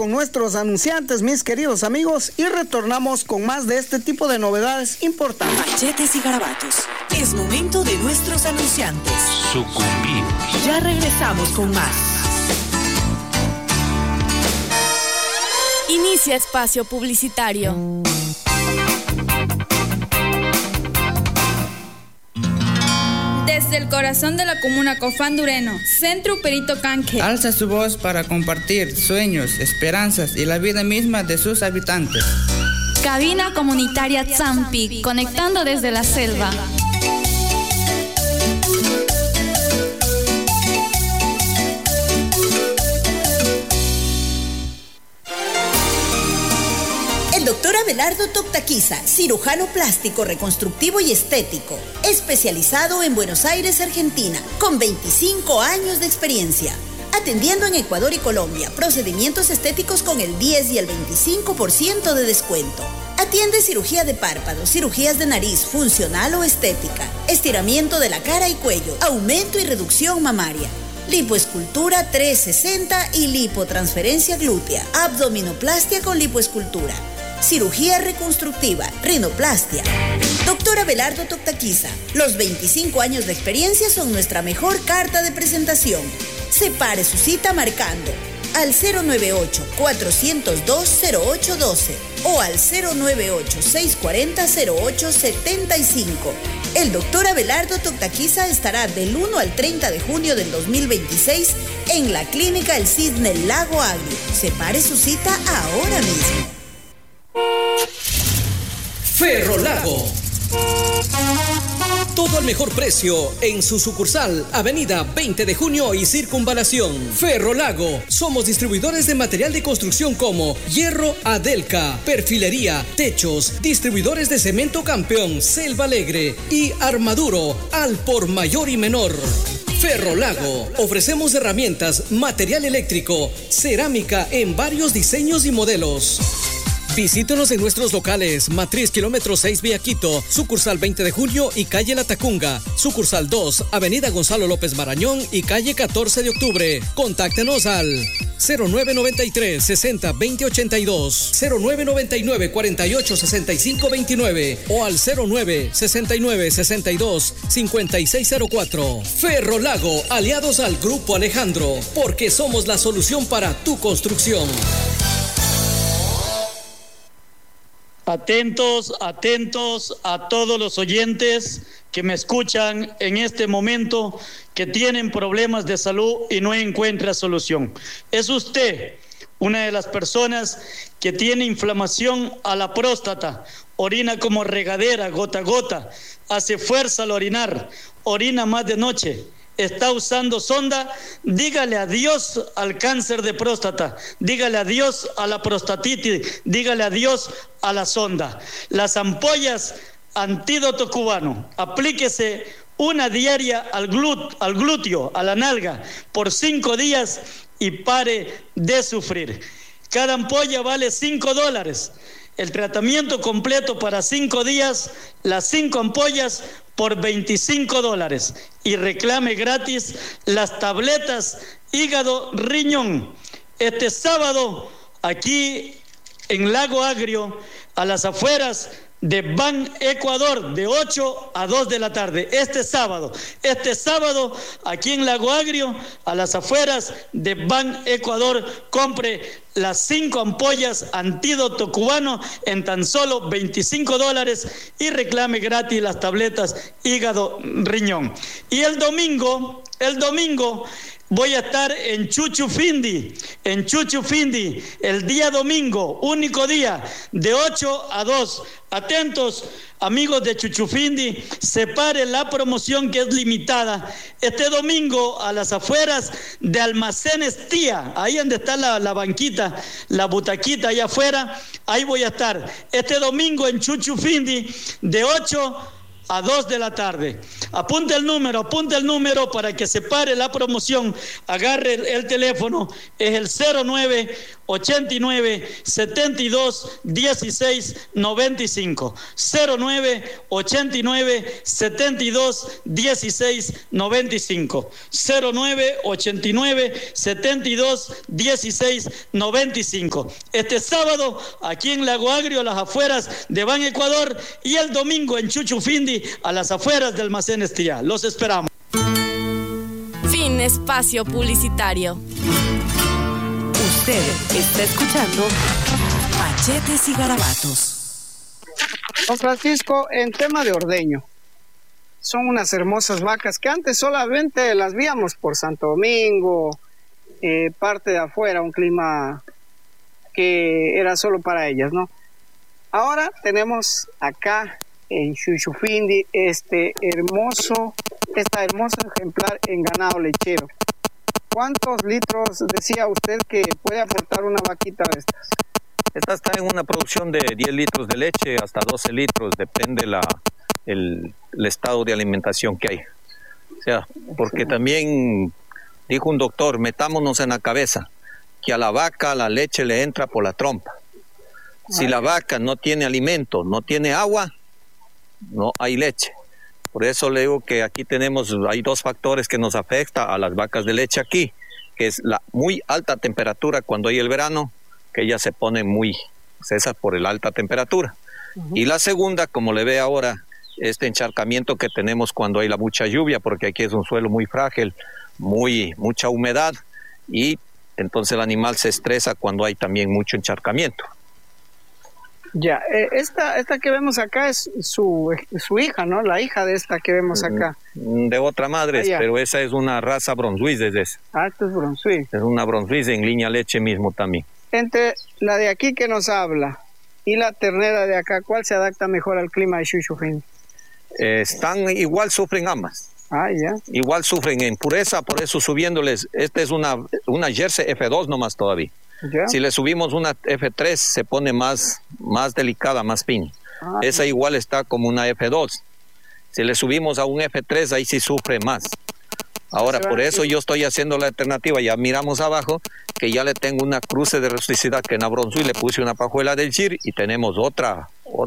con nuestros anunciantes, mis queridos amigos, y retornamos con más de este tipo de novedades importantes. Machetes y garabatos. Es momento de nuestros anunciantes. Sucumbir. Ya regresamos con más. Inicia espacio publicitario. Desde el corazón de la comuna Cofán Dureno, Centro Perito Canque alza su voz para compartir sueños, esperanzas y la vida misma de sus habitantes. Cabina comunitaria Tzampi, conectando desde la selva. El doctor Abelardo Toctaquiza, cirujano plástico, reconstructivo y estético, especializado en Buenos Aires, Argentina, con 25 años de experiencia, atendiendo en Ecuador y Colombia, procedimientos estéticos con el 10 y el 25% de descuento. Atiende cirugía de párpados, cirugías de nariz, funcional o estética, estiramiento de la cara y cuello, aumento y reducción mamaria, lipoescultura 360 y lipotransferencia glútea, abdominoplastia con lipoescultura, cirugía reconstructiva, rinoplastia. Doctor Abelardo Toctaquiza, los 25 años de experiencia son nuestra mejor carta de presentación. Separe su cita marcando al 098-402-0812 o al 098-640-0875. El doctor Abelardo Toctaquiza estará del 1 al 30 de junio del 2026 en la clínica El Cisne Lago Agrio. Separe su cita ahora mismo. Ferrolago. Todo al mejor precio en su sucursal, Avenida 20 de Junio y Circunvalación. Ferrolago. Somos distribuidores de material de construcción como hierro Adelca, perfilería, techos, distribuidores de cemento Campeón, Selva Alegre y Armaduro al por mayor y menor. Ferrolago. Ofrecemos herramientas, material eléctrico, cerámica en varios diseños y modelos. Visítenos en nuestros locales, Matriz Kilómetro 6 Vía Quito, sucursal 20 de Junio y calle La Tacunga, sucursal 2, Avenida Gonzalo López Marañón y calle 14 de Octubre. Contáctenos al 0993 60 20 82, 0999 48 65 29 o al 09 69 62 5604. Ferrolago, aliados al Grupo Alejandro, porque somos la solución para tu construcción. Atentos a todos los oyentes que me escuchan en este momento, que tienen problemas de salud y no encuentra solución. ¿Es usted una de las personas que tiene inflamación a la próstata, orina como regadera, gota a gota, hace fuerza al orinar, orina más de noche, está usando sonda? Dígale adiós al cáncer de próstata, dígale adiós a la prostatitis, dígale adiós a la sonda. Las ampollas Antídoto Cubano, aplíquese una diaria al glúteo, a la nalga, por 5 días y pare de sufrir. Cada ampolla vale $5. El tratamiento completo para 5 días, las 5 ampollas por $25. Y reclame gratis las tabletas hígado riñón. Este sábado, aquí en Lago Agrio, a las afueras de Ban Ecuador, de 8 a 2 de la tarde. Este sábado, aquí en Lago Agrio, a las afueras de Ban Ecuador, compre las 5 ampollas Antídoto Cubano en tan solo $25 y reclame gratis las tabletas hígado riñón. Y el domingo voy a estar en Chuchufindi, el día domingo, único día, de 8 a 2. Atentos, amigos de Chuchufindi, separe la promoción que es limitada. Este domingo, a las afueras de Almacenes Tía, ahí donde está la banquita, la butaquita allá afuera, ahí voy a estar. Este domingo en Chuchufindi, de 8 a 2 de la tarde. Apunte el número para que se pare la promoción. Agarre el teléfono, es el 09 89 72 16 95. 09 89 72 16 95. 09 89 72 16 95. Este sábado aquí en Lago Agrio, a las afueras de Ban Ecuador, y el domingo en Chuchufindi, a las afueras del Almacén Estía. Los esperamos. Fin espacio publicitario. Usted está escuchando Machetes y Garabatos. Don Francisco, en tema de ordeño, son unas hermosas vacas que antes solamente las víamos por Santo Domingo, parte de afuera, un clima que era solo para ellas, ¿no? Ahora tenemos acá en Chuchufindi esta hermosa ejemplar en ganado lechero. ¿Cuántos litros decía usted que puede aportar una vaquita de estas? Esta está en una producción de 10 litros de leche hasta 12 litros, depende el estado de alimentación que hay. O sea, porque también dijo un doctor, metámonos en la cabeza, que a la vaca la leche le entra por la trompa. Si la vaca no tiene alimento, no tiene agua, no hay leche. Por eso le digo que aquí hay 2 factores que nos afectan a las vacas de leche aquí, que es la muy alta temperatura cuando hay el verano, que ellas se ponen muy cesas por la alta temperatura. Y la segunda, como le ve ahora, este encharcamiento que tenemos cuando hay la mucha lluvia, porque aquí es un suelo muy frágil, mucha humedad, y entonces el animal se estresa cuando hay también mucho encharcamiento. Ya, esta que vemos acá es su hija, ¿no? La hija de esta que vemos acá. De otra madre, pero esa es una raza Brunswick desde esa. Ah, esto es Brunswick. Es una Brunswick en línea leche mismo también. Entre la de aquí que nos habla y la ternera de acá, ¿cuál se adapta mejor al clima de Chuchufindi? Están igual, sufren ambas. Ah, ya. Igual sufren en pureza, por eso subiéndoles, esta es una Jersey F2 nomás todavía. ¿Ya? Si le subimos una F3 se pone más delicada, más fina. Esa igual está como una F2. Si le subimos a un F3 ahí sí sufre más. Ahora, por eso yo estoy haciendo la alternativa. Ya miramos abajo que ya le tengo una cruce de rusticidad que en Abronzui le puse una pajuela del Gir y tenemos otra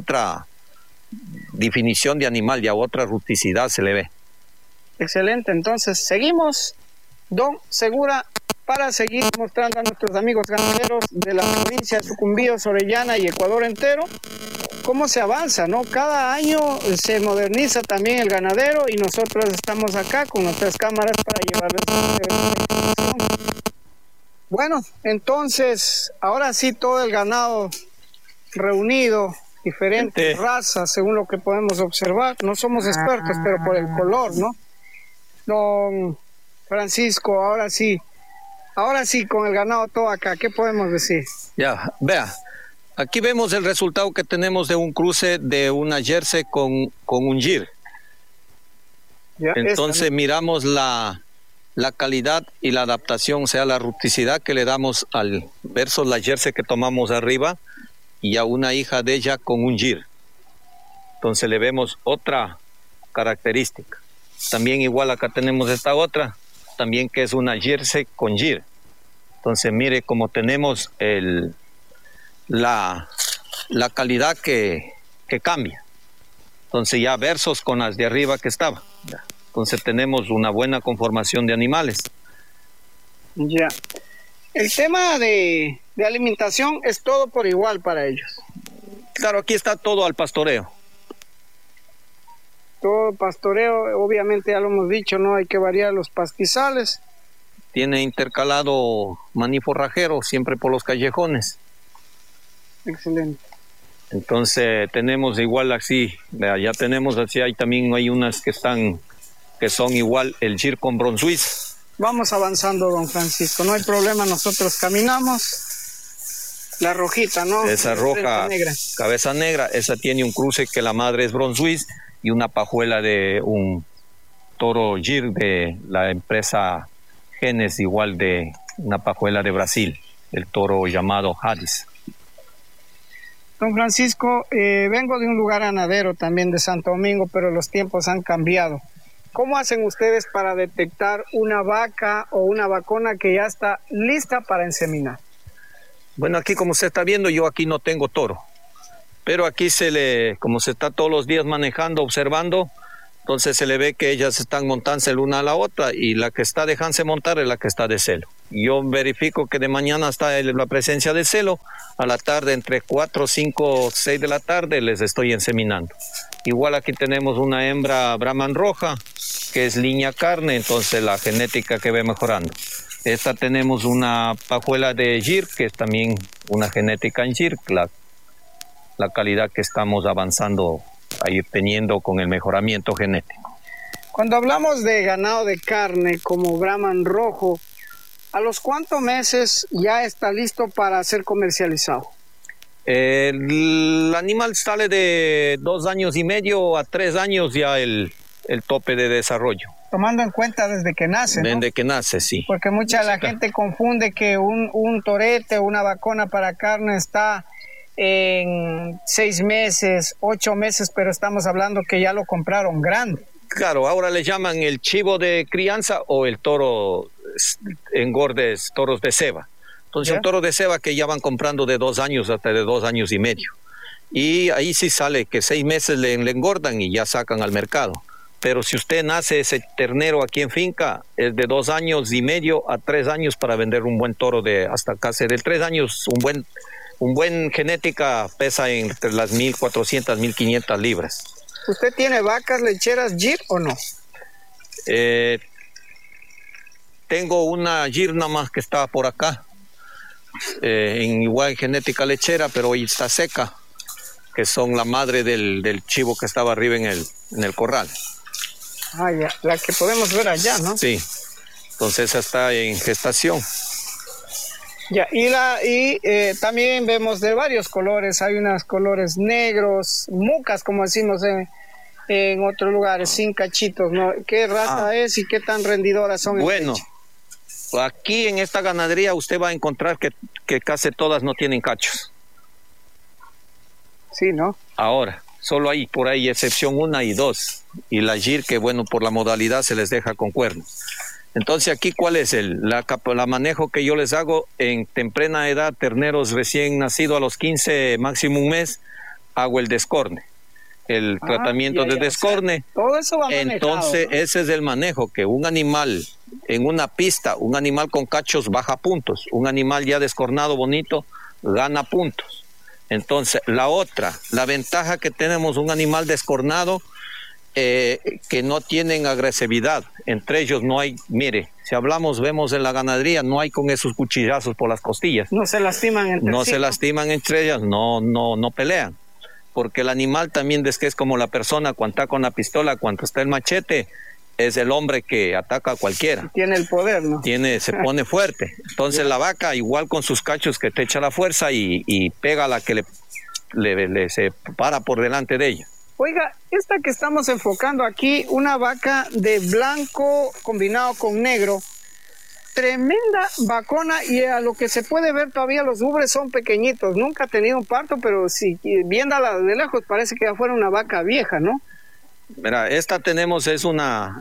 definición de animal, ya otra rusticidad se le ve. Excelente, entonces seguimos, don Segura, para seguir mostrando a nuestros amigos ganaderos de la provincia de Sucumbíos, Orellana y Ecuador entero cómo se avanza, ¿no? Cada año se moderniza también el ganadero y nosotros estamos acá con nuestras cámaras para llevarles información. Bueno, entonces, ahora sí todo el ganado reunido, diferentes razas, según lo que podemos observar. No somos expertos, pero por el color, ¿no? Don Francisco, ahora sí, con el ganado todo acá, ¿qué podemos decir? Ya, vea, aquí vemos el resultado que tenemos de un cruce de una Jersey con un Gir. Ya, entonces miramos la calidad y la adaptación, o sea, la rusticidad que le damos al versus la Jersey que tomamos arriba y a una hija de ella con un Gir. Entonces le vemos otra característica. También igual acá tenemos esta otra, también que es una Jersey con Gir. Entonces mire cómo tenemos la calidad que cambia. Entonces ya versus con las de arriba que estaba. Entonces tenemos una buena conformación de animales. Ya. El tema de alimentación es todo por igual para ellos. Claro, aquí está todo al pastoreo. Todo pastoreo, obviamente ya lo hemos dicho, no hay que variar los pastizales. Tiene intercalado maní forrajero siempre por los callejones. Excelente. Entonces tenemos igual así, ya tenemos así, hay unas que son igual el Gir con Brunswick. Vamos avanzando, don Francisco, no hay problema, nosotros caminamos. La rojita, ¿no? Esa roja, cabeza negra, esa tiene un cruce que la madre es Brunswick y una pajuela de un toro Gir de la empresa Genes, igual de una pajuela de Brasil, el toro llamado Hades. Don Francisco, vengo de un lugar ganadero también de Santo Domingo, pero los tiempos han cambiado. ¿Cómo hacen ustedes para detectar una vaca o una vacona que ya está lista para inseminar? Bueno, aquí como usted está viendo, yo aquí no tengo toro. Pero aquí como se está todos los días manejando, observando, entonces se le ve que ellas están montándose la una a la otra y la que está dejándose montar es la que está de celo. Yo verifico que de mañana está la presencia de celo, a la tarde entre 4, 5, 6 de la tarde les estoy inseminando. Igual aquí tenemos una hembra Brahman roja, que es línea carne, entonces la genética que va mejorando. Esta tenemos una pajuela de Gir, que es también una genética en Gir, la calidad que estamos avanzando ahí teniendo con el mejoramiento genético. Cuando hablamos de ganado de carne como Brahman rojo, ¿a los cuántos meses ya está listo para ser comercializado? El animal sale de 2 años y medio a 3 años ya el tope de desarrollo. Tomando en cuenta desde que nace, ¿no? Desde que nace, sí. Porque la gente confunde que un torete o una vacona para carne está en 6 meses, 8 meses, pero estamos hablando que ya lo compraron grande. Claro, ahora le llaman el chivo de crianza o el toro engordes, toros de ceba. Entonces, un toro de ceba que ya van comprando de 2 años hasta de 2 años y medio. Y ahí sí sale que 6 meses le engordan y ya sacan al mercado. Pero si usted nace ese ternero aquí en finca, es de 2 años y medio a 3 años para vender un buen toro de hasta casi de 3 años, un buen genética pesa entre las 1.400, 1.500 libras. ¿Usted tiene vacas lecheras Gir o no? Tengo una Gir nada más que está por acá, en igual genética lechera, pero hoy está seca, que son la madre del chivo que estaba arriba en el corral. Ah, ya, la que podemos ver allá, ¿no? Sí, entonces esa está en gestación. Ya, y también vemos de varios colores, hay unos colores negros, mucas como decimos en otros lugares, sin cachitos, ¿no? ¿Qué raza es y qué tan rendidoras son? Bueno, aquí en esta ganadería usted va a encontrar que casi todas no tienen cachos. Sí, ¿no? Ahora, solo hay por ahí excepción 1 y 2, y la Gir que bueno, por la modalidad se les deja con cuernos. Entonces aquí, ¿cuál es la manejo que yo les hago en temprana edad, terneros recién nacidos a los 15, máximo un mes, hago el descorne, el tratamiento de descorne. O sea, todo eso va manejado, entonces, ¿no? Ese es el manejo, que un animal en una pista, un animal con cachos baja puntos, un animal ya descornado, bonito, gana puntos. Entonces, la ventaja que tenemos, un animal descornado, que no tienen agresividad, entre ellos no hay, mire, si vemos en la ganadería, no hay con esos cuchillazos por las costillas. No se lastiman entre ellas. No se lastiman entre ellas, no pelean, porque el animal también es que es como la persona cuando está con la pistola, cuando está el machete, es el hombre que ataca a cualquiera. Tiene el poder, ¿no? Se pone fuerte. Entonces la vaca, igual con sus cachos que te echa la fuerza y pega a la que se para por delante de ella. Oiga, esta que estamos enfocando aquí, una vaca de blanco combinado con negro, tremenda vacona, y a lo que se puede ver todavía los ubres son pequeñitos, nunca ha tenido un parto, pero si viéndola de lejos parece que ya fuera una vaca vieja, ¿no? Mira, esta tenemos es una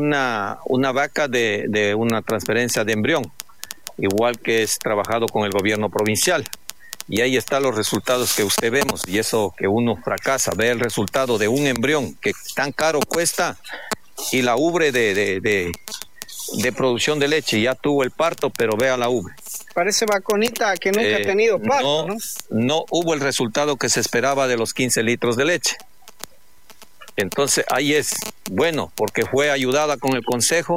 vaca de una transferencia de embrión, igual que es trabajado con el gobierno provincial. Y ahí están los resultados que usted vemos, y eso que uno fracasa, ve el resultado de un embrión que tan caro cuesta, y la ubre de producción de leche, ya tuvo el parto, pero vea la ubre. Parece vaconita que nunca ha tenido parto, ¿no? No hubo el resultado que se esperaba de los 15 litros de leche. Entonces ahí es bueno, porque fue ayudada con el consejo,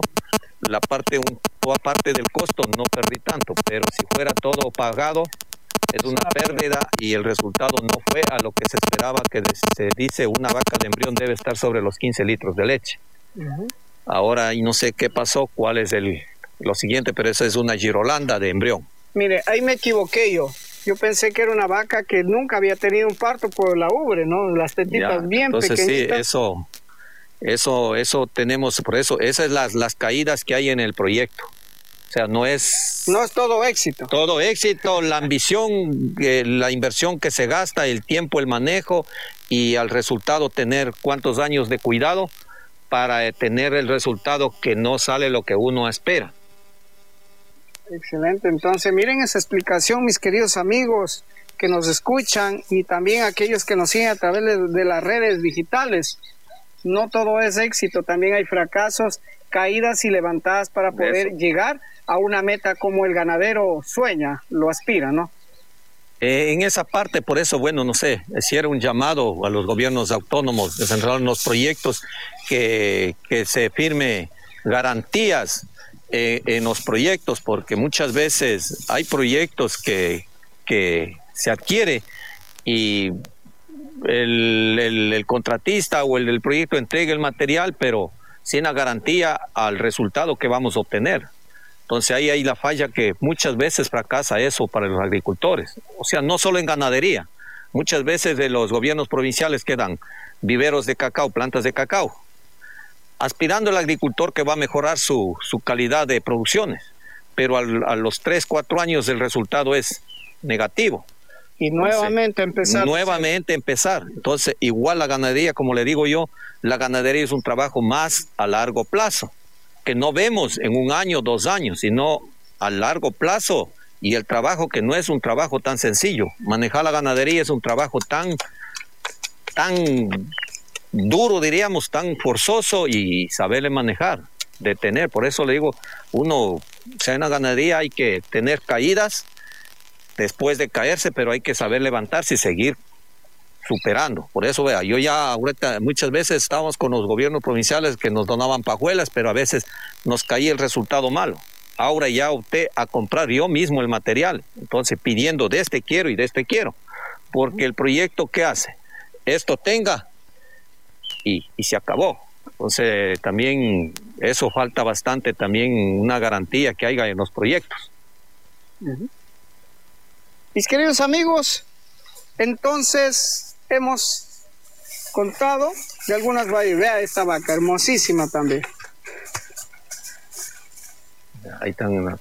toda parte del costo no perdí tanto, pero si fuera todo pagado, es una pérdida, y el resultado no fue a lo que se esperaba, que se dice una vaca de embrión debe estar sobre los 15 litros de leche. Ahora, y no sé qué pasó, cuál es lo siguiente, pero esa es una girolanda de embrión. Mire, ahí me equivoqué yo. Yo pensé que era una vaca que nunca había tenido un parto por la ubre, ¿no? Las tetitas bien entonces, pequeñitas. Sí, eso tenemos, por eso, esas son las caídas que hay en el proyecto. O sea, no es todo éxito. Todo éxito, la ambición, la inversión que se gasta, el tiempo, el manejo y al resultado tener cuántos años de cuidado para tener el resultado que no sale lo que uno espera. Excelente, entonces miren esa explicación, mis queridos amigos que nos escuchan y también aquellos que nos siguen a través de las redes digitales. No todo es éxito, también hay fracasos, caídas y levantadas para poder llegar a una meta como el ganadero sueña, lo aspira, ¿no? En esa parte, por eso, bueno, no sé, si era un llamado a los gobiernos autónomos de centrar los proyectos, que se firme garantías en los proyectos, porque muchas veces hay proyectos que se adquiere y el contratista o el proyecto entrega el material, pero sin la garantía al resultado que vamos a obtener. Entonces ahí hay la falla que muchas veces fracasa eso para los agricultores. O sea, no solo en ganadería. Muchas veces de los gobiernos provinciales quedan viveros de cacao, plantas de cacao, aspirando al agricultor que va a mejorar su calidad de producciones. Pero a los 3, 4 años el resultado es negativo. Y nuevamente empezar. Nuevamente empezar. Entonces, igual la ganadería, como le digo yo, la ganadería es un trabajo más a largo plazo, que no vemos en 1 año, 2 años, sino a largo plazo, y el trabajo que no es un trabajo tan sencillo. Manejar la ganadería es un trabajo tan duro, diríamos, tan forzoso, y saberle manejar, detener. Por eso le digo, o sea, en la ganadería hay que tener caídas después de caerse, pero hay que saber levantarse y seguir superando. Por eso, vea, yo ya ahorita muchas veces estábamos con los gobiernos provinciales que nos donaban pajuelas, pero a veces nos caía el resultado malo. Ahora ya opté a comprar yo mismo el material, entonces pidiendo de este quiero y de este quiero, porque el proyecto ¿qué hace? Esto tenga y se acabó. Entonces también eso falta bastante, también una garantía que haya en los proyectos. Mis queridos amigos, entonces hemos contado de algunas variedades. Vea esta vaca, hermosísima también. Ahí están.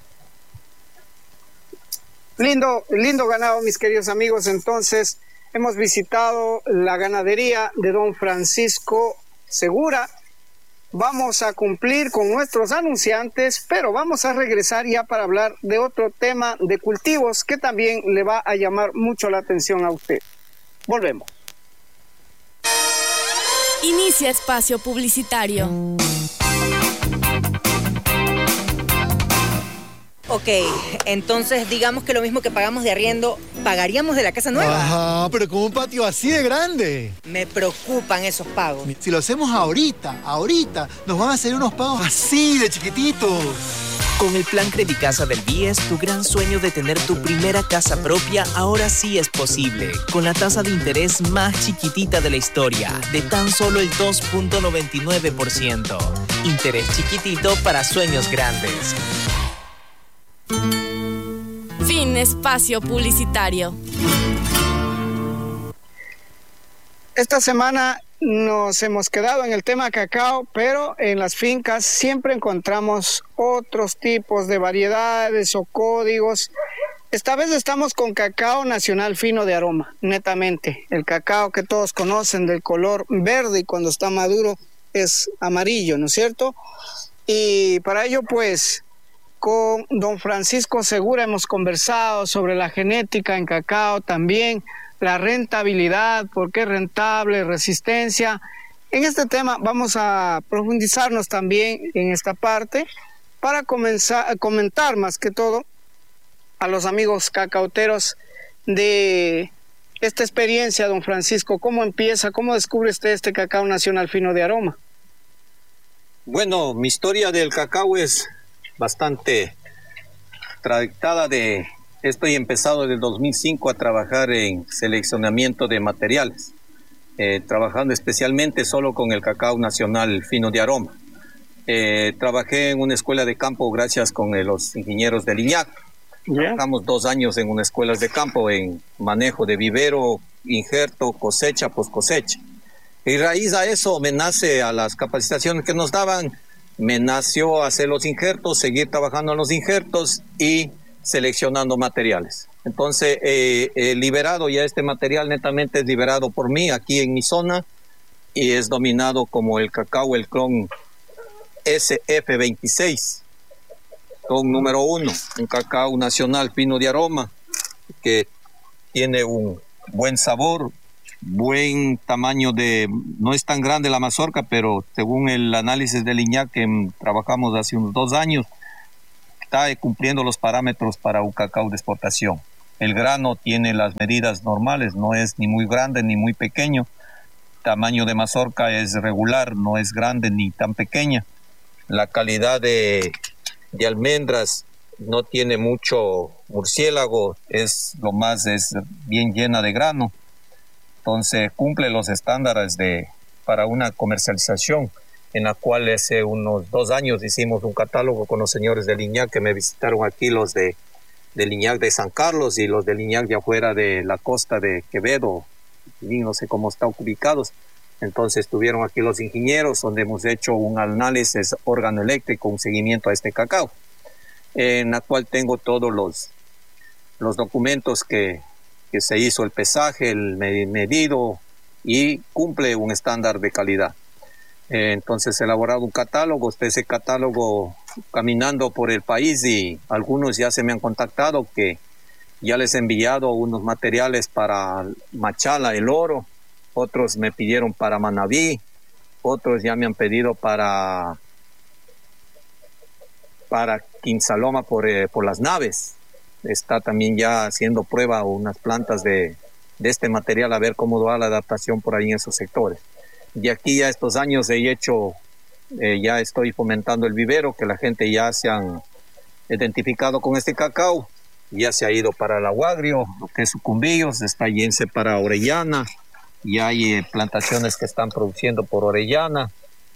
Lindo ganado, mis queridos amigos. Entonces hemos visitado la ganadería de don Francisco Segura. Vamos a cumplir con nuestros anunciantes, pero vamos a regresar ya para hablar de otro tema de cultivos que también le va a llamar mucho la atención a usted. Volvemos. Inicia espacio publicitario. Ok, entonces digamos que lo mismo que pagamos de arriendo, pagaríamos de la casa nueva. Ajá, pero con un patio así de grande. Me preocupan esos pagos. Si lo hacemos ahorita, nos van a hacer unos pagos así de chiquititos. Con el plan Credicasa del BIES, tu gran sueño de tener tu primera casa propia ahora sí es posible. Con la tasa de interés más chiquitita de la historia, de tan solo el 2.99%. Interés chiquitito para sueños grandes. Fin espacio publicitario. Esta semana nos hemos quedado en el tema cacao, pero en las fincas siempre encontramos otros tipos de variedades o códigos. Esta vez estamos con cacao nacional fino de aroma, netamente. El cacao que todos conocen del color verde y cuando está maduro es amarillo, ¿no es cierto? Y para ello, pues, con don Francisco Segura hemos conversado sobre la genética en cacao, también la rentabilidad, por qué es rentable, resistencia. En este tema vamos a profundizarnos también en esta parte para comenzar a comentar más que todo a los amigos cacauteros de esta experiencia, don Francisco. ¿Cómo empieza, cómo descubre usted este cacao nacional fino de aroma? Bueno, mi historia del cacao es bastante trayectada. Estoy empezado desde el 2005 a trabajar en seleccionamiento de materiales, trabajando especialmente solo con el cacao nacional fino de aroma. Trabajé en una escuela de campo gracias con los ingenieros del INIAC. Trabajamos 2 años en unas escuelas de campo en manejo de vivero, injerto, cosecha, post cosecha. Y raíz a eso me nace a las capacitaciones que nos daban me nació hacer los injertos, seguir trabajando en los injertos y seleccionando materiales. Entonces, liberado ya este material netamente es liberado por mí aquí en mi zona y es dominado como el cacao, el clon SF26, clon número 1, un cacao nacional fino de aroma que tiene un buen sabor, buen tamaño no es tan grande la mazorca, pero según el análisis del INAH que trabajamos hace unos 2 años, está cumpliendo los parámetros para un cacao de exportación. El grano tiene las medidas normales, no es ni muy grande ni muy pequeño. Tamaño de mazorca es regular, no es grande ni tan pequeña. La calidad de almendras no tiene mucho murciélago, es bien llena de grano. Entonces cumple los estándares para una comercialización, en la cual hace unos 2 años hicimos un catálogo con los señores del INAH que me visitaron aquí, los del INAH de San Carlos y los del INAH de afuera de la costa de Quevedo, no sé cómo están ubicados. Entonces estuvieron aquí los ingenieros, donde hemos hecho un análisis organoeléctrico, un seguimiento a este cacao, en la cual tengo todos los documentos que se hizo el pesaje, el medido y cumple un estándar de calidad. Entonces he elaborado un catálogo, ese catálogo caminando por el país y algunos ya se me han contactado que ya les he enviado unos materiales para Machala, el oro, otros me pidieron para Manabí, otros ya me han pedido para Quinsaloma por las naves. Está también ya haciendo prueba unas plantas de este material a ver cómo va la adaptación por ahí en esos sectores. De aquí a estos años he hecho, ya estoy fomentando el vivero, que la gente ya se han identificado con este cacao, ya se ha ido para el Aguagrio, lo que es Sucumbíos, está yéndose para Orellana, y hay plantaciones que están produciendo por Orellana.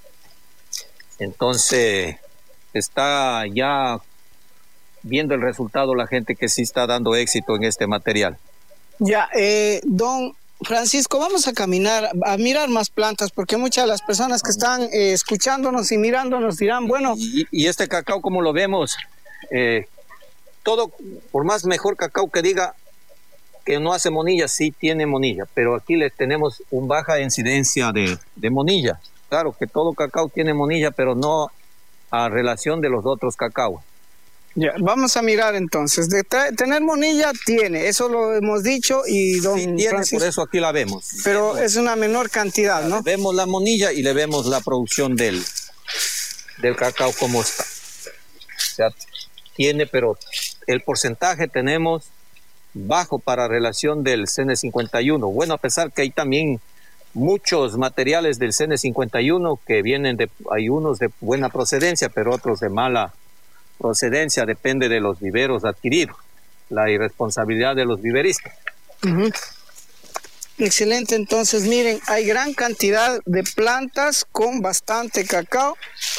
Entonces está ya viendo el resultado la gente que sí está dando éxito en este material. Ya, don Francisco, vamos a caminar, a mirar más plantas, porque muchas de las personas que están escuchándonos y mirándonos dirán, bueno... Y este cacao, como lo vemos, todo, por más mejor cacao que diga que no hace monilla, sí tiene monilla, pero aquí le tenemos una baja incidencia de monilla. Claro que todo cacao tiene monilla, pero no a relación de los otros cacaos. Ya, vamos a mirar entonces. Tener monilla tiene, eso lo hemos dicho y don sí, tiene, Francisco, por eso aquí la vemos. Pero es una menor cantidad, ¿no? Vemos la monilla y le vemos la producción del cacao como está. O sea, tiene, pero el porcentaje tenemos bajo para relación del CN51. Bueno, a pesar que hay también muchos materiales del CN51 que vienen hay unos de buena procedencia, pero otros de mala procedencia, depende de los viveros adquiridos, la irresponsabilidad de los viveristas. Excelente, entonces miren, hay gran cantidad de plantas con bastante cacao,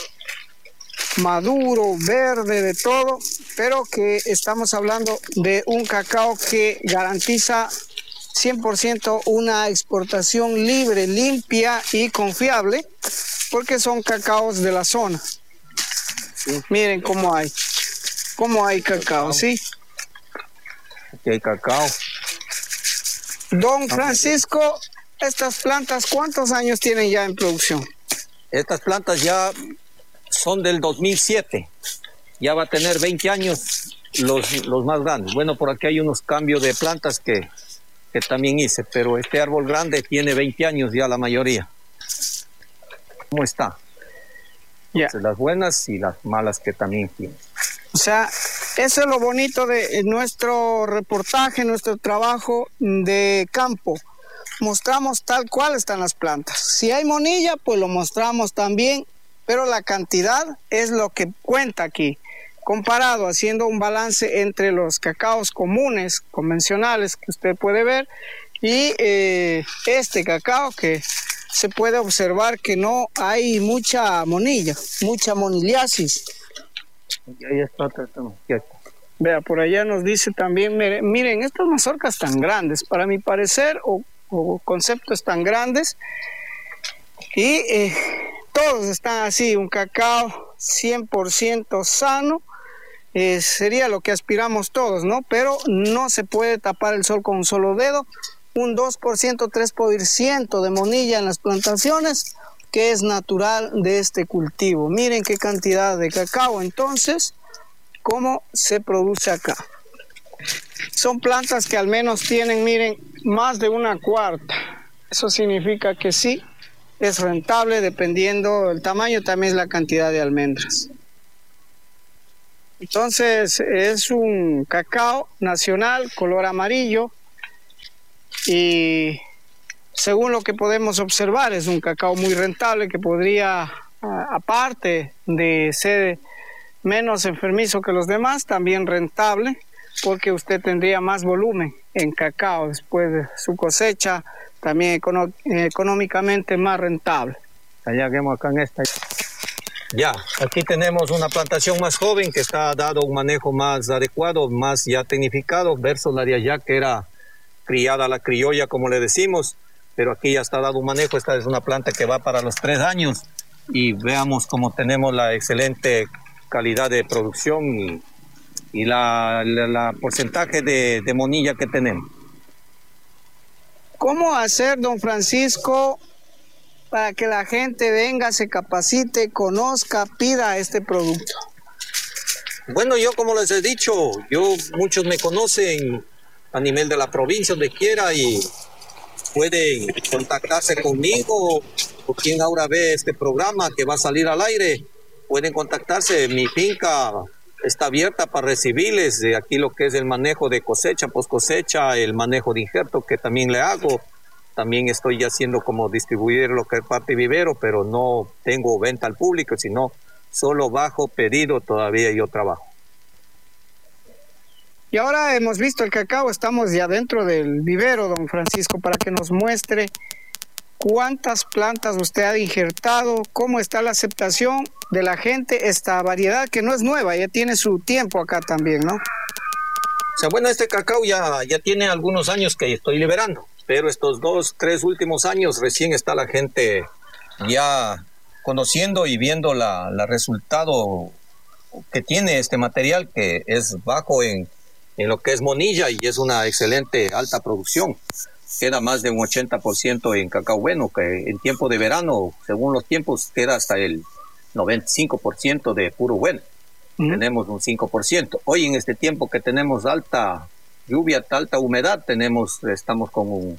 maduro, verde, de todo, pero que estamos hablando de un cacao que garantiza 100% una exportación libre, limpia y confiable, porque son cacaos de la zona. Sí. Miren cómo hay cacao, ¿sí? Aquí hay cacao. Don Francisco, estas plantas, ¿cuántos años tienen ya en producción? Estas plantas ya son del 2007. Ya va a tener 20 años los más grandes. Bueno, por aquí hay unos cambios de plantas que también hice, pero este árbol grande tiene 20 años ya la mayoría. ¿Cómo está? Yeah. Las buenas y las malas que también tiene. O sea, eso es lo bonito de nuestro reportaje, nuestro trabajo de campo. Mostramos tal cual están las plantas. Si hay monilla, pues lo mostramos también, pero la cantidad es lo que cuenta aquí. Comparado, haciendo un balance entre los cacaos comunes, convencionales, que usted puede ver, y este cacao que se puede observar que no hay mucha monilla, mucha moniliasis. Ahí está. Vea, por allá nos dice también, miren, estas mazorcas tan grandes, para mi parecer, o conceptos tan grandes, y todos están así, un cacao 100% sano, sería lo que aspiramos todos, ¿no? Pero no se puede tapar el sol con un solo dedo. Un 2%, 3% de monilla en las plantaciones, que es natural de este cultivo. Miren qué cantidad de cacao, entonces, cómo se produce acá. Son plantas que al menos tienen, miren, más de una cuarta. Eso significa que sí, es rentable dependiendo del tamaño, también es la cantidad de almendras. Entonces es un cacao nacional, color amarillo, y según lo que podemos observar es un cacao muy rentable que podría, aparte de ser menos enfermizo que los demás, también rentable, porque usted tendría más volumen en cacao después de su cosecha, también económicamente más rentable. Allá vemos acá en esta. Ya, aquí tenemos una plantación más joven que está dado un manejo más adecuado, más ya tecnificado, versus la de allá que era criada a la criolla, como le decimos, pero aquí ya está dado un manejo. Esta es una planta que va para los 3 años y veamos cómo tenemos la excelente calidad de producción y la porcentaje de monilla que tenemos. ¿Cómo hacer, don Francisco, para que la gente venga, se capacite, conozca, pida este producto? Bueno, yo como les he dicho, muchos me conocen a nivel de la provincia, donde quiera, y pueden contactarse conmigo, o quien ahora ve este programa que va a salir al aire, pueden contactarse. Mi finca está abierta para recibirles de aquí lo que es el manejo de cosecha, post cosecha, el manejo de injerto que también le hago. También estoy ya haciendo como distribuir lo que es parte vivero, pero no tengo venta al público, sino solo bajo pedido todavía yo trabajo. Y ahora hemos visto el cacao, estamos ya dentro del vivero, don Francisco, para que nos muestre cuántas plantas usted ha injertado, cómo está la aceptación de la gente, esta variedad que no es nueva, ya tiene su tiempo acá también, ¿no? O sea, bueno, este cacao ya tiene algunos años que estoy liberando, pero estos 2, 3 últimos años recién está la gente ya conociendo y viendo la resultado que tiene este material, que es bajo en lo que es monilla y es una excelente alta producción. Queda más de un 80% en cacao bueno, que en tiempo de verano, según los tiempos, queda hasta el 95% de puro bueno. Tenemos un 5%. Hoy en este tiempo que tenemos alta lluvia, alta humedad, estamos con un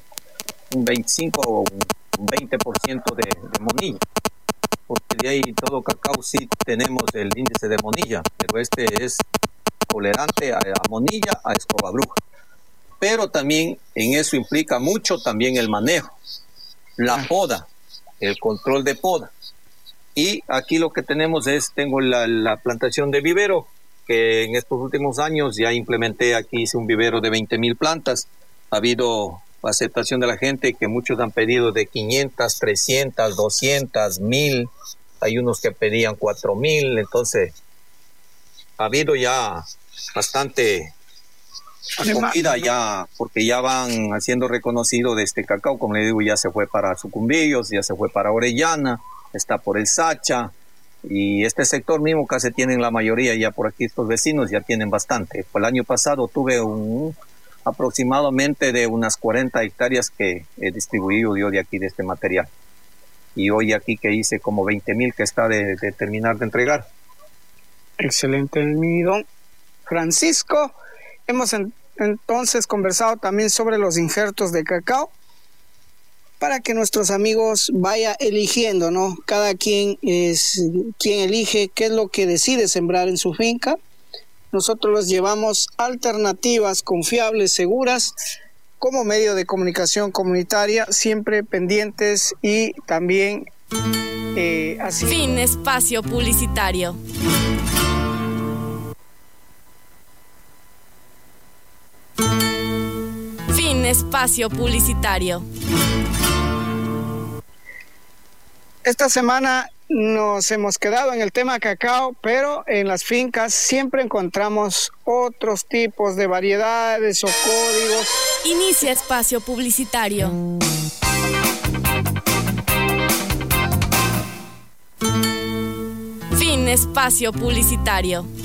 25 o un 20% de monilla. Porque de ahí todo cacao sí tenemos el índice de monilla, pero este es tolerante a monilla, a escoba bruja. Pero también en eso implica mucho también el manejo, la poda, el control de poda. Y aquí lo que tenemos tengo la plantación de vivero, que en estos últimos años ya implementé aquí, hice un vivero de 20,000 plantas. Ha habido aceptación de la gente, que muchos han pedido de 500, 300, 200, 1,000. Hay unos que pedían 4,000, entonces ha habido ya bastante acogida ya, porque ya van haciendo reconocido de este cacao. Como le digo, ya se fue para Sucumbíos, ya se fue para Orellana, está por el Sacha, y este sector mismo casi tienen la mayoría ya por aquí. Estos vecinos ya tienen bastante. El año pasado tuve aproximadamente de unas 40 hectáreas que he distribuido yo de aquí, de este material, y hoy aquí que hice como 20,000 que está de terminar de entregar. Excelente, mi don Francisco. Hemos entonces conversado también sobre los injertos de cacao, para que nuestros amigos vaya eligiendo, ¿no? Cada quien es quien elige qué es lo que decide sembrar en su finca. Nosotros les llevamos alternativas confiables, seguras, como medio de comunicación comunitaria, siempre pendientes y también así. Fin espacio publicitario. Fin espacio publicitario. Esta semana nos hemos quedado en el tema cacao, pero en las fincas siempre encontramos otros tipos de variedades o códigos. Inicia espacio publicitario. Fin Fin espacio publicitario.